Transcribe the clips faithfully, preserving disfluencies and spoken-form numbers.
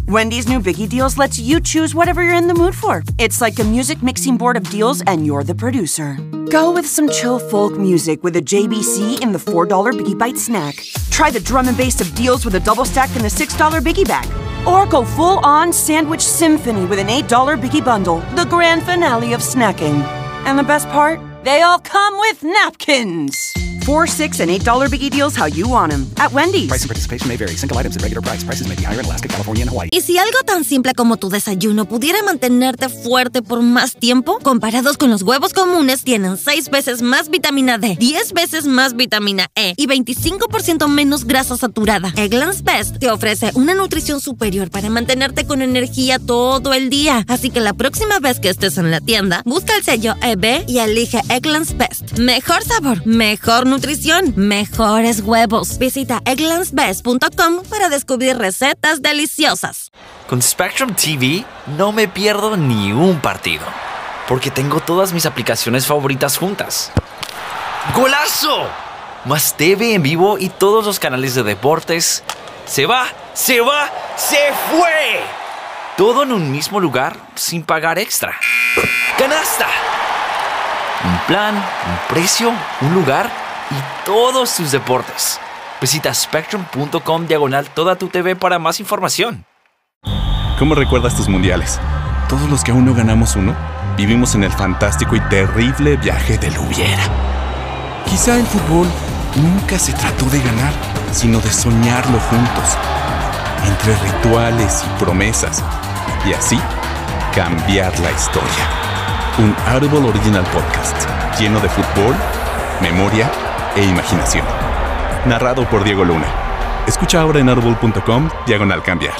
Wendy's new Biggie Deals lets you choose whatever you're in the mood for. It's like a music mixing board of deals, and you're the producer. Go with some chill folk music with a J B C in the four dollar Biggie Bite snack. Try the drum and bass of deals with a double stack in the six dollar Biggie Bag. Or go full-on sandwich symphony with an eight dollar Biggie Bundle, the grand finale of snacking. And the best part? They all come with napkins. Four, six, and eight dollar Biggie Deals how you want them at Wendy's. Price and participation may vary. Single items at regular price. Prices may be higher in Alaska, California, and Hawaii. ¿Y si algo tan simple como tu desayuno pudiera mantenerte fuerte por más tiempo? Comparados con los huevos comunes, tienen seis veces más vitamina D, diez veces más vitamina E y veinticinco por ciento menos grasa saturada. Eggland's Best te ofrece una nutrición superior para mantenerte con energía todo el día. Así que la próxima vez que estés en la tienda, busca el sello E B y elige Eggland's Best. Mejor sabor, mejor nutrición, mejores huevos. Visita egglands best punto com para descubrir recetas deliciosas. Con Spectrum T V no me pierdo ni un partido, porque tengo todas mis aplicaciones favoritas juntas. ¡Golazo! Más T V en vivo y todos los canales de deportes. ¡Se va! ¡Se va! ¡Se fue! Todo en un mismo lugar sin pagar extra. ¡Canasta! Un plan, un precio, un lugar y todos tus deportes. Visita spectrum punto com diagonal toda tu T V para más información. ¿Cómo recuerdas tus mundiales? Todos los que aún no ganamos uno, vivimos en el fantástico y terrible viaje del hubiera. Quizá el fútbol nunca se trató de ganar, sino de soñarlo juntos, entre rituales y promesas, y así cambiar la historia. Un Audible Original Podcast lleno de fútbol, memoria e imaginación. Narrado por Diego Luna. Escucha ahora en audible punto com diagonal cambiar.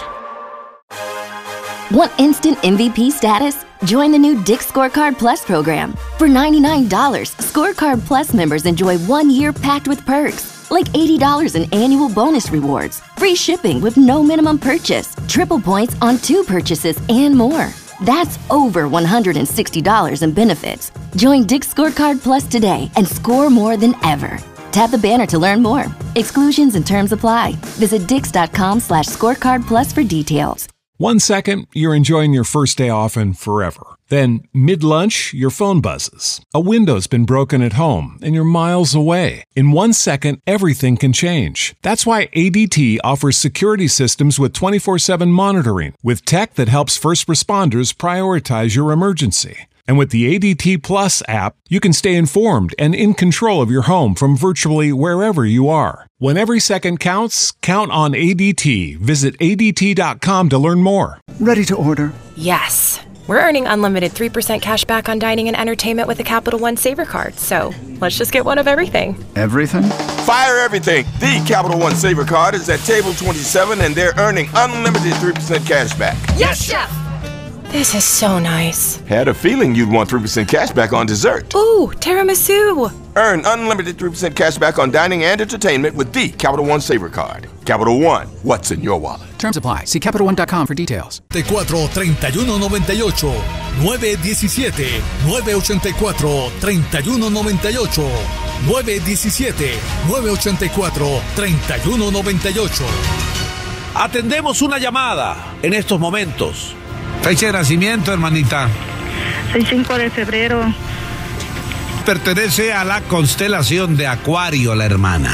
Want instant M V P status? Join the new Dick's Scorecard Plus program. For ninety-nine dollars, Scorecard Plus members enjoy one year packed with perks, like eighty dollars in annual bonus rewards, free shipping with no minimum purchase, triple points on two purchases, and more. That's over one hundred sixty dollars in benefits. Join Dick's Scorecard Plus today and score more than ever. Tap the banner to learn more. Exclusions and terms apply. Visit dix.com slash scorecard plus for details. One second, you're enjoying your first day off and forever. Then, mid-lunch, your phone buzzes. A window's been broken at home and you're miles away. In one second, everything can change. That's why A D T offers security systems with twenty-four seven monitoring, with tech that helps first responders prioritize your emergency. And with the A D T Plus app, you can stay informed and in control of your home from virtually wherever you are. When every second counts, count on A D T. Visit A D T dot com to learn more. Ready to order? Yes. We're earning unlimited three percent cash back on dining and entertainment with a Capital One Saver card. So let's just get one of everything. Everything? Fire everything. The Capital One Saver card is at table twenty-seven and they're earning unlimited three percent cash back. Yes, Chef! This is so nice. Had a feeling you'd want three percent cash back on dessert. Ooh, tiramisu. Earn unlimited three percent cash back on dining and entertainment with the Capital One Saver card. Capital One, what's in your wallet? Terms apply. See Capital One dot com for details. cuatro treinta y uno noventa y ocho, nueve diecisiete, nueve ochenta y cuatro, treinta y uno noventa y ocho, nueve diecisiete, nueve ochenta y cuatro, treinta y uno noventa y ocho. Atendemos una llamada en estos momentos. Fecha de nacimiento, hermanita. Soy cinco de febrero. Pertenece a la constelación de Acuario, la hermana.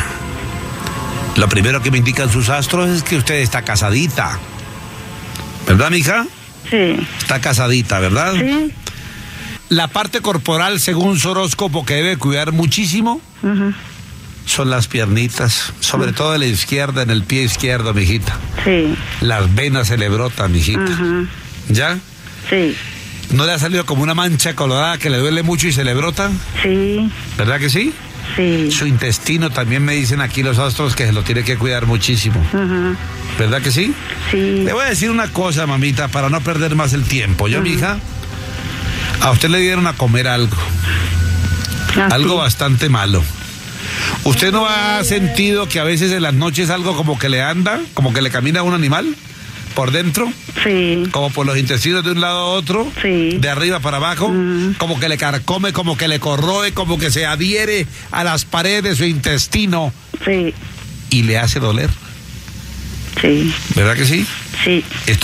Lo primero que me indican sus astros es que usted está casadita. ¿Verdad, mija? Sí. Está casadita, ¿verdad? Sí. La parte corporal, según su horóscopo, que debe cuidar muchísimo, uh-huh, son las piernitas, sobre uh-huh, todo en la izquierda, en el pie izquierdo, mijita. Sí. Las venas se le brotan, mijita. Uh-huh. ¿Ya? Sí. ¿No le ha salido como una mancha colorada que le duele mucho y se le brota? Sí. ¿Verdad que sí? Sí. Su intestino también me dicen aquí los astros que se lo tiene que cuidar muchísimo. Uh-huh. ¿Verdad que sí? Sí. Le voy a decir una cosa, mamita, para no perder más el tiempo. Yo, uh-huh, mija, a usted le dieron a comer algo. Ah, algo sí, bastante malo. ¿Usted no ha sentido que a veces en las noches algo como que le anda, como que le camina a un animal por dentro? Sí. Como por los intestinos de un lado a otro. Sí. De arriba para abajo. Mm. Como que le carcome, como que le corroe, como que se adhiere a las paredes de su intestino. Sí. Y le hace doler. Sí. ¿Verdad que sí? Sí.